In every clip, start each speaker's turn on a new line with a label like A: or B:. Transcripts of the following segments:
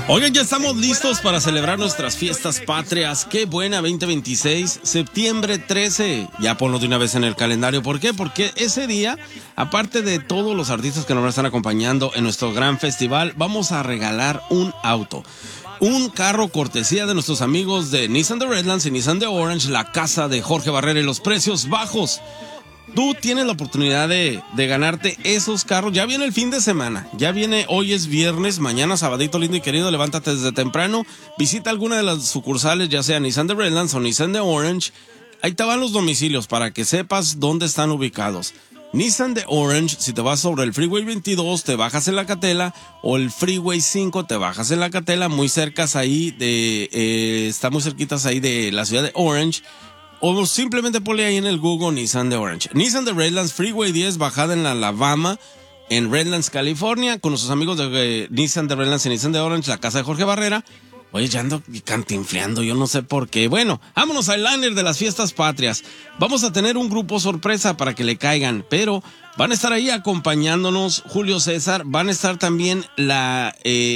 A: Oigan, ya estamos listos para celebrar nuestras fiestas patrias. Qué buena 2026, septiembre 13. Ya ponlo de una vez en el calendario. ¿Por qué? Porque ese día, aparte de todos los artistas que nos están acompañando en nuestro gran festival, vamos a regalar un auto. Un carro cortesía de nuestros amigos de Nissan de Redlands y Nissan de Orange, la casa de Jorge Barrera y los precios bajos. Tú tienes la oportunidad de ganarte esos carros. Ya viene el fin de semana. Ya viene, hoy es viernes, mañana sabadito lindo y querido. Levántate desde temprano. Visita alguna de las sucursales, ya sea Nissan de Redlands o Nissan de Orange. Ahí te van los domicilios para que sepas dónde están ubicados. Nissan de Orange, si te vas sobre el Freeway 22, te bajas en La Catela, o el Freeway 5, te bajas en La Catela, muy cercas ahí está muy cerquitas ahí de la ciudad de Orange. O simplemente ponle ahí en el Google Nissan de Orange. Nissan de Redlands, Freeway 10, bajada en la Alabama, en Redlands, California, con nuestros amigos de Nissan de Redlands y Nissan de Orange, la casa de Jorge Barrera. Oye, ya ando cantinfleando, yo no sé por qué. Bueno, vámonos al liner de las fiestas patrias. Vamos a tener un grupo sorpresa para que le caigan, pero van a estar ahí acompañándonos Julio César, van a estar también la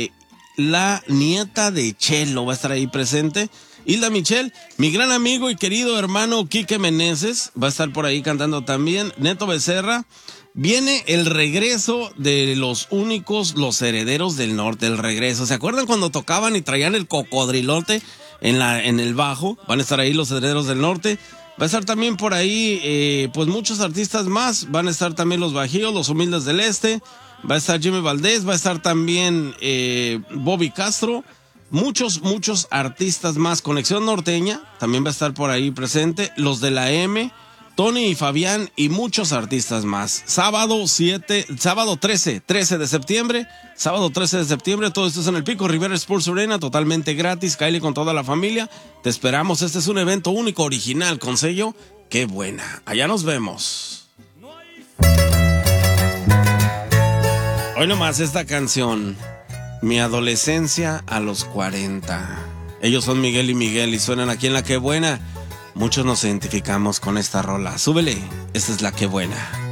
A: nieta de Chelo, va a estar ahí presente. Hilda Michel, mi gran amigo y querido hermano Quique Meneses, va a estar por ahí cantando también. Neto Becerra. Viene el regreso de los únicos, los herederos del norte, el regreso. ¿Se acuerdan cuando tocaban y traían el cocodrilote en el bajo? Van a estar ahí los herederos del norte. Va a estar también por ahí, pues muchos artistas más. Van a estar también los Bajíos, los Humildes del Este. Va a estar Jimmy Valdés, va a estar también Bobby Castro. Muchos artistas más. Conexión Norteña también va a estar por ahí presente. Los de la M, Tony y Fabián y muchos artistas más. Sábado 13 de septiembre. Sábado 13 de septiembre. Todo esto es en el Pico Rivera Sports Arena. Totalmente gratis. Cáele con toda la familia. Te esperamos. Este es un evento único, original, con sello. Qué buena. Allá nos vemos. Hoy nomás esta canción. Mi adolescencia a los 40. Ellos son Miguel y Miguel y suenan aquí en La Qué Buena. Muchos nos identificamos con esta rola. Súbele, esta es La Qué Buena.